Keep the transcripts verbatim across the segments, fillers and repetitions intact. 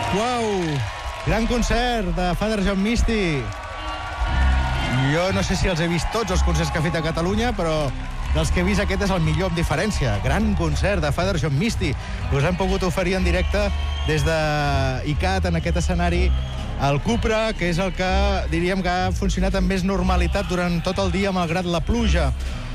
Uau! Gran concert de Father John Misty. Jo no sé si els he vist tots els concerts que ha fet a Catalunya, però dels que he vist aquest és el millor amb diferència. Gran concert de Father John Misty. Us hem pogut oferir en directe des de I C A T en aquest escenari el Cupra, que és el que diríem que ha funcionat amb més normalitat durant tot el dia, malgrat la pluja.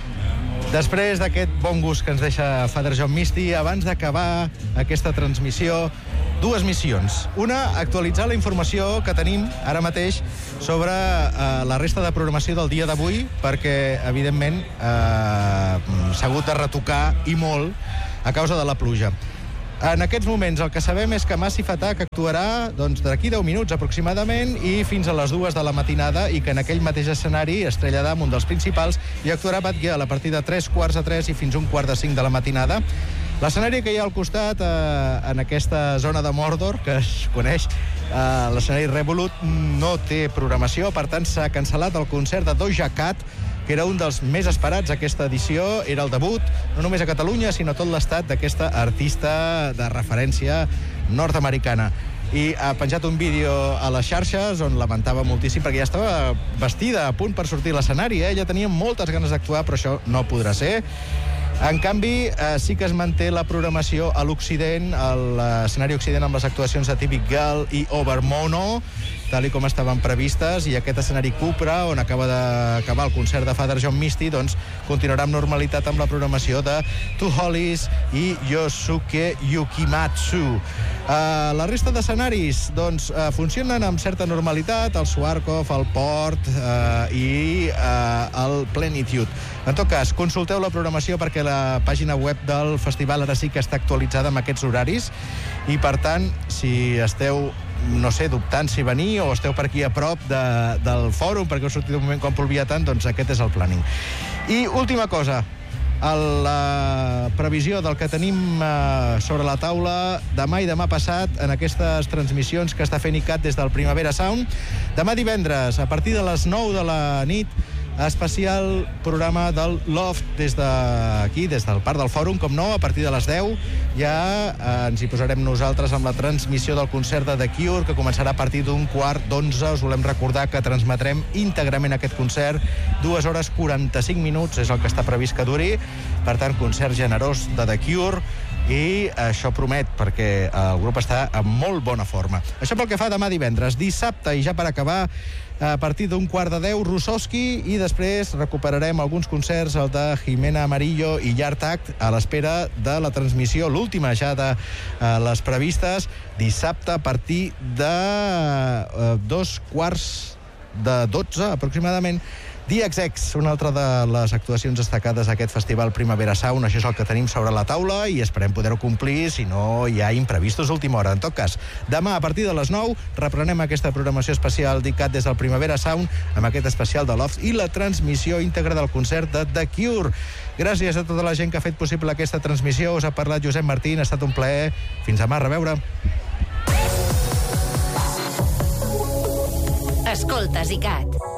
Després d'aquest bon gust que ens deixa Father John Misty, abans d'acabar aquesta transmissió, dues missions. Una, actualitzar la informació que tenim ara mateix sobre eh, la resta de programació del dia d'avui, perquè, evidentment, eh, s'ha hagut de retocar i molt a causa de la pluja. En aquests moments el que sabem és que Massive Attack actuarà doncs, d'aquí deu minuts aproximadament i fins a les dues de la matinada, i que en aquell mateix escenari, Estrella d'Am, un dels principals, hi actuarà Bad Gyal a partir de tres quarts de tres i fins un quart de cinc de la matinada. L'escenari que hi ha al costat, eh, en aquesta zona de Mordor, que es coneix, eh, l'escenari Revolut, no té programació, per tant s'ha cancel·lat el concert de Doja Cat, que era un dels més esperats aquesta edició. Era el debut, no només a Catalunya, sinó a tot l'estat, d'aquesta artista de referència nord-americana. I ha penjat un vídeo a les xarxes on lamentava moltíssim, perquè ja estava vestida a punt per sortir a l'escenari. Eh? Ella tenia moltes ganes d'actuar, però això no podrà ser. En canvi, eh, sí que es manté la programació a l'Occident, a l'escenari Occident, amb les actuacions de Typical Girl i Overmono, tal i com estaven previstes, i aquest escenari Cupra, on acaba d'acabar el concert de Father John Misty, doncs continuarà amb normalitat amb la programació de Two Hollies i Yosuke Yukimatsu. Uh, la resta d'escenaris doncs, uh, funcionen amb certa normalitat, el Swarkov, el Port uh, i uh, el Plenitude. En tot cas, consulteu la programació perquè la pàgina web del festival ara sí que està actualitzada amb aquests horaris, i per tant, si esteu, no sé, dubtant si venir o esteu per aquí a prop de, del fòrum perquè us sortit un moment quan plovia tant, doncs aquest és el planning. I última cosa, la previsió del que tenim eh, sobre la taula demà i demà passat en aquestes transmissions que està fent I C A T des del Primavera Sound. Demà divendres, a partir de les nou de la nit, especial programa del Loft des d'aquí, des del Parc del Fòrum, com no, a partir de les deu ja eh, ens hi posarem nosaltres amb la transmissió del concert de The Cure, que començarà a partir d'un quart d'onze. Us volem recordar que transmetrem íntegrament aquest concert, dues hores quaranta-cinc minuts és el que està previst que duri, per tant, concert generós de The Cure, i això promet, perquè el grup està en molt bona forma. Això pel que fa demà divendres. Dissabte, i ja per acabar, a partir d'un quart de deu, Russowski, i després recuperarem alguns concerts, el de Jimena Amarillo i Yard Act, a l'espera de la transmissió, l'última ja de eh, les previstes, dissabte a partir de eh, dos quarts de dotze, aproximadament, The X X, una altra de les actuacions destacades d'aquest festival Primavera Sound. Això és el que tenim sobre la taula i esperem poder-ho complir, si no hi ha imprevistos d'última hora. En tot cas, demà a partir de les nou reprenem aquesta programació especial d'I C A T des del Primavera Sound, amb aquest especial de Loft i la transmissió íntegra del concert de The Cure. Gràcies a tota la gent que ha fet possible aquesta transmissió. Us ha parlat Josep Martín, ha estat un plaer. Fins demà, a reveure. Escoltes I C A T.